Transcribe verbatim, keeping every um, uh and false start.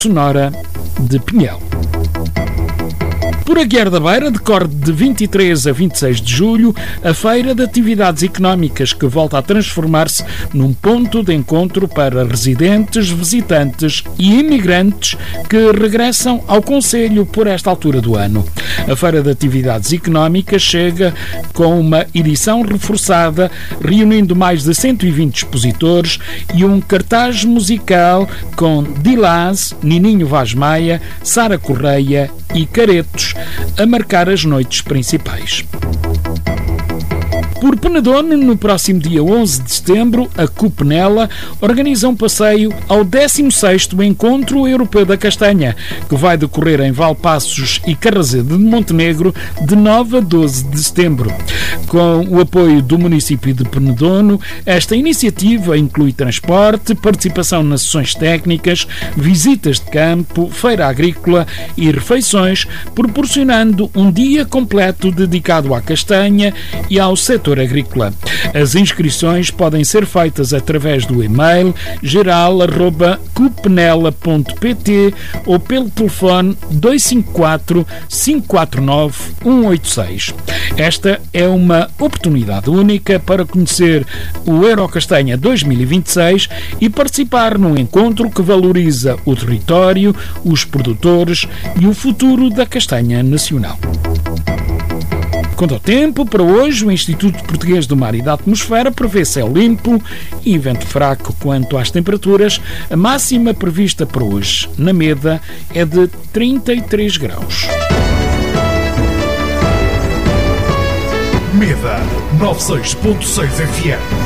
Sonora de Pinhel. Por Aguiar da Beira decorre de vinte e três a vinte e seis de julho a Feira de Atividades Económicas, que volta a transformar-se num ponto de encontro para residentes, visitantes e imigrantes que regressam ao concelho por esta altura do ano. A Feira de Atividades Económicas chega com uma edição reforçada, reunindo mais de cento e vinte expositores e um cartaz musical com Dilaz, Nininho Vaz Maia, Sara Correia e Caretos a marcar as noites principais. Por Penedono, no próximo dia onze de setembro, a Cupenela organiza um passeio ao décimo sexto Encontro Europeu da Castanha, que vai decorrer em Valpaços e Carrazede de Montenegro de nove a doze de setembro. Com o apoio do município de Penedono, esta iniciativa inclui transporte, participação nas sessões técnicas, visitas de campo, feira agrícola e refeições, proporcionando um dia completo dedicado à castanha e ao setor agrícola. As inscrições podem ser feitas através do e-mail geral arroba cupenela ponto pt ou pelo telefone dois cinco quatro, cinco quatro nove, um oito seis. Esta é uma oportunidade única para conhecer o Eurocastanha dois mil e vinte e seis e participar num encontro que valoriza o território, os produtores e o futuro da castanha nacional. Quanto ao tempo, para hoje, o Instituto Português do Mar e da Atmosfera prevê céu limpo e vento fraco. Quanto às temperaturas, a máxima prevista para hoje na Meda é de trinta e três graus. Meda noventa e seis ponto seis F M.